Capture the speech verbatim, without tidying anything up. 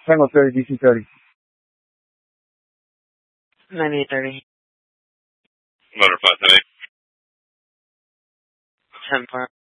Tango thirty, D C thirty. ninety-eight thirty. Motor five ten eight. ten five.